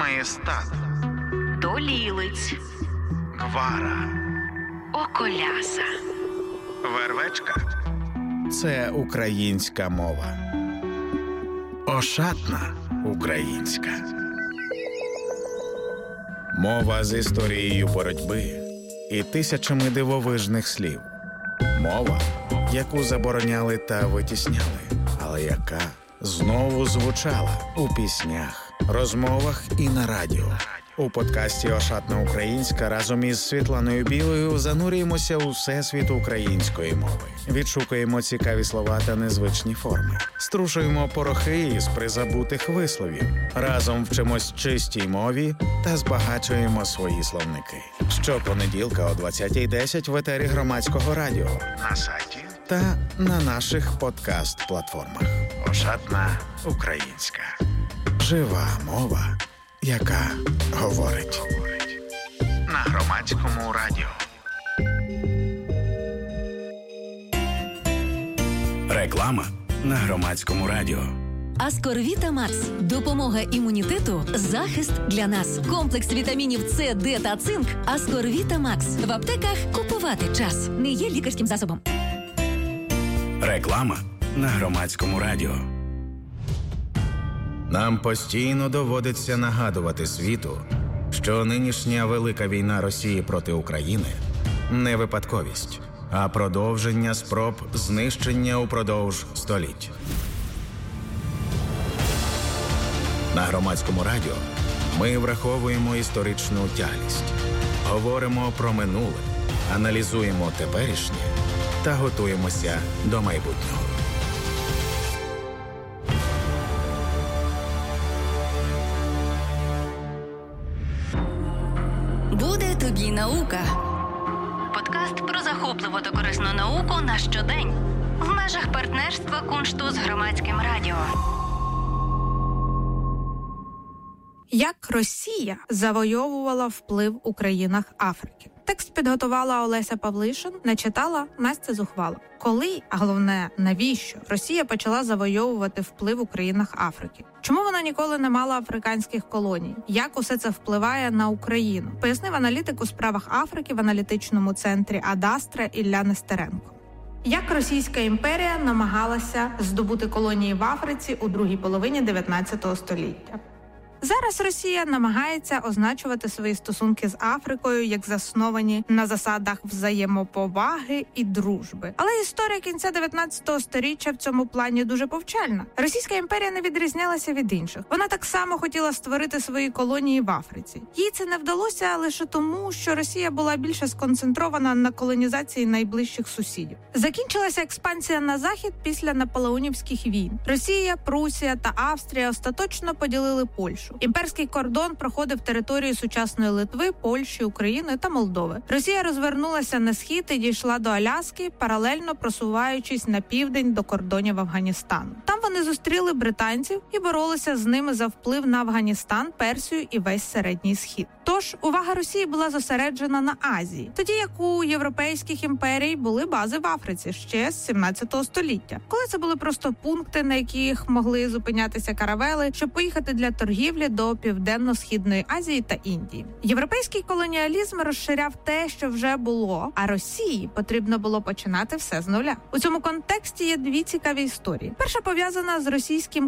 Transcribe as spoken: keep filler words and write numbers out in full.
Маєстат, Долілиць, Гвара, Околяса, Вервечка. Це українська мова. Ошатна українська. Мова з історією боротьби і тисячами дивовижних слів. Мова, яку забороняли та витісняли, але яка знову звучала у піснях, розмовах і на радіо. У подкасті «Ошатна українська» разом із Світланою Білою занурюємося у всесвіт української мови. Відшукуємо цікаві слова та незвичні форми. Струшуємо порохи із призабутих висловів. Разом вчимось чистій мові та збагачуємо свої словники. Щопонеділка о двадцятій десять в етері Громадського радіо, На сайті та на наших подкаст-платформах. «Ошатна українська». Жива мова, яка говорить. на Громадському радіо. Реклама на Громадському радіо. Аскорвіта Макс. Допомога імунітету, захист для нас. Комплекс вітамінів С, Д та цинк. Аскорвіта Макс. В аптеках купувати час. Не є лікарським засобом. Реклама на Громадському радіо. Нам постійно доводиться нагадувати світу, що нинішня велика війна Росії проти України не випадковість, а продовження спроб знищення упродовж століть. На Громадському радіо ми враховуємо історичну тяглість, говоримо про минуле, аналізуємо теперішнє та готуємося до майбутнього. Буде тобі наука. Подкаст про захопливу та корисну науку на щодень. В межах партнерства Куншту з Громадським радіо. Як Росія завойовувала вплив у країнах Африки. Текст підготувала Олеся Павлишин, начитала Настя Зухвала. Коли, а головне, навіщо Росія почала завойовувати вплив у країнах Африки? Чому вона ніколи не мала африканських колоній? Як усе це впливає на Україну? Пояснив аналітик у справах Африки в аналітичному центрі Адастра Ілля Нестеренко. Як Російська імперія намагалася здобути колонії в Африці у другій половині дев'ятнадцятого століття? Зараз Росія намагається означувати свої стосунки з Африкою як засновані на засадах взаємоповаги і дружби. Але історія кінця дев'ятнадцятого сторіччя в цьому плані дуже повчальна. Російська імперія не відрізнялася від інших. Вона так само хотіла створити свої колонії в Африці. Їй це не вдалося лише тому, що Росія була більше сконцентрована на колонізації найближчих сусідів. Закінчилася експансія на захід після наполеонівських війн. Росія, Прусія та Австрія остаточно поділили Польщу. Імперський кордон проходив територію сучасної Литви, Польщі, України та Молдови. Росія розвернулася на схід і дійшла до Аляски, паралельно просуваючись на південь до кордонів Афганістану. Там вони зустріли британців і боролися з ними за вплив на Афганістан, Персію і весь Середній Схід. Тож, увага Росії була зосереджена на Азії, тоді як у європейських імперій були бази в Африці ще з сімнадцятого століття, коли це були просто пункти, на яких могли зупинятися каравели, щоб поїхати для торгівлі до Південно-Східної Азії та Індії. Європейський колоніалізм розширяв те, що вже було, а Росії потрібно було починати все з нуля. У цьому контексті є дві цікаві історії. Перша пов'язана з російським